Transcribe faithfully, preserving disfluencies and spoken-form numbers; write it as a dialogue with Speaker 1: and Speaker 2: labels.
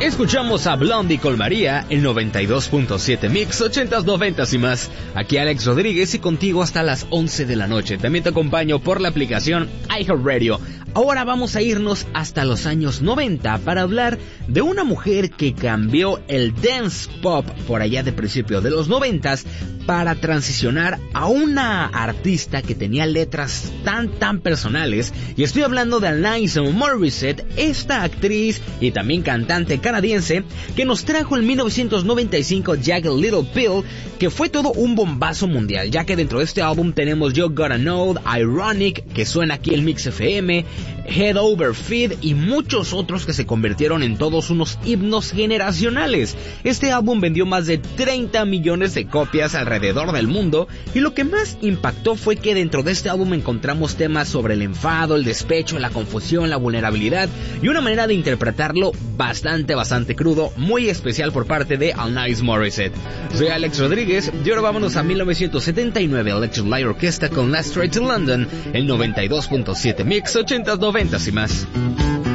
Speaker 1: Escuchamos a Blondie con María, el noventa y dos punto siete Mix, ochentas, noventas y más. Aquí Alex Rodríguez y contigo hasta las once de la noche. También te acompaño por la aplicación iHeartRadio. Ahora vamos a irnos hasta los años noventa para hablar de una mujer que cambió el dance pop por allá de principios de los noventas para transicionar a una artista que tenía letras tan tan personales, y estoy hablando de Alanis Morissette, esta actriz y también cantante canadiense que nos trajo en mil novecientos noventa y cinco Jagged Little Pill, que fue todo un bombazo mundial, ya que dentro de este álbum tenemos You Gotta Know, Ironic, que suena aquí en Mix F M, Head Over Feed y muchos otros que se convirtieron en todos unos himnos generacionales. Este álbum vendió más de treinta millones de copias alrededor del mundo, y lo que más impactó fue que dentro de este álbum encontramos temas sobre el enfado, el despecho, la confusión, la vulnerabilidad y una manera de interpretarlo bastante bastante crudo, muy especial por parte de Alanis Morissette. Soy Alex Rodríguez y ahora vámonos a mil novecientos setenta y nueve, Electric Light Orchestra con Last Train to London, el noventa y dos punto siete Mix, ochentas, noventas y más.